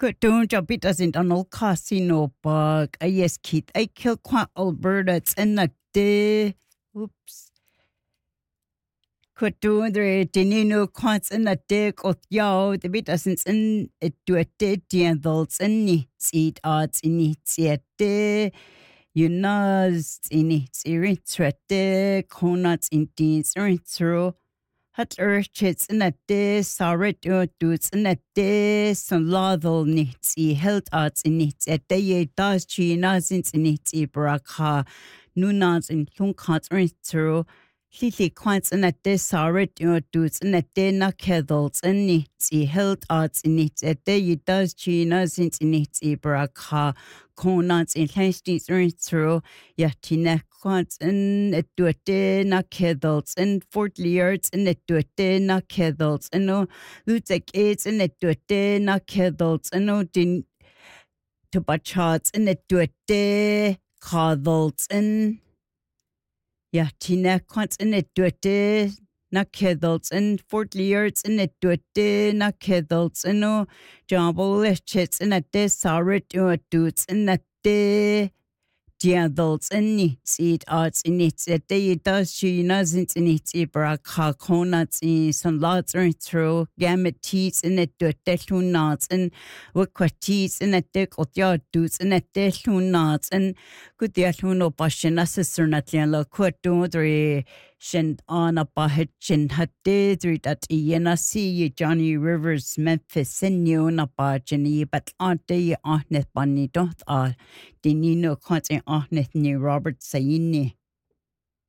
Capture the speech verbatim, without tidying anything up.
Don't jump it doesn't an old casino bug. I yes kid. I kill quite Alberta. It's in the day. Oops. Could do the dinino quants in the dick of yo. The bit doesn't in it do a dead deals in it. Eat odds in it. Yet day. You know, in it. Irritate. Conuts in these. Irritate. Hat urchits in a day, sorry to dudes in a day, some laudal nits, e health arts in it, a day does chinas in it, e braka, nunas in hunkats intro, lily quants in a day, sorry to dudes in a day, na keddles in it, e health arts in it, a day does chinas in it, e braka, conats in hastings intro, yatina. Quants in it do a day na keddles and Fort Leards in it do a day na keddles and no Lutek aids in it do a day na keddles and no din to bachats in it do a day coddles and yeah tina quants in it do a day na keddles and Fort Leards in it do a day na keddles and no jumbo lechits in a day sorry do a dudes in that day. Adults in it, seed arts in it, a day does she doesn't in it, braka, conuts in some lots are through, gamut teeth in it, do a nuts, and wicquatis in a dick or yard dudes in a delun nuts, and good the atuno passion, assessor natlian, quit do Shin on a bahichin had did at Iena see Johnny Rivers Memphis in you na bajini but aren't they ahnet bunny don't all Dinino content ahnet ni Robert Sayini.